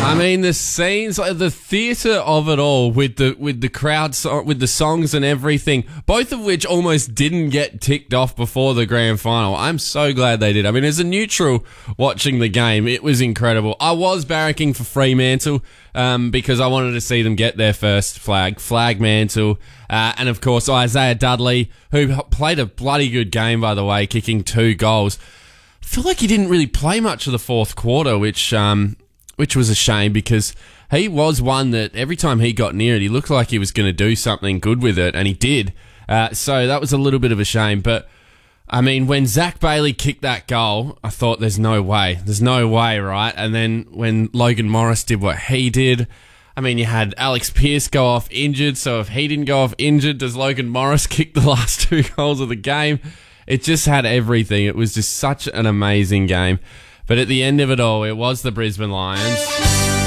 I mean, the scenes, like the theatre of it all, with the crowd, with the songs and everything, both of which almost didn't get ticked off before the grand final. I'm so glad they did. I mean, as a neutral watching the game, it was incredible. I was barracking for Fremantle because I wanted to see them get their first flag mantle, and of course Isaiah Dudley, who played a bloody good game, by the way, kicking 2 goals. I feel like he didn't really play much of the fourth quarter, which was a shame, because he was one that every time he got near it, he looked like he was going to do something good with it, and he did. So that was a little bit of a shame. But, I mean, when Zach Bailey kicked that goal, I thought there's no way. There's no way, right? And then when Logan Morris did what he did, I mean, you had Alex Pearce go off injured, so if he didn't go off injured, does Logan Morris kick the last 2 goals of the game? It just had everything. It was just such an amazing game. But at the end of it all, it was the Brisbane Lions.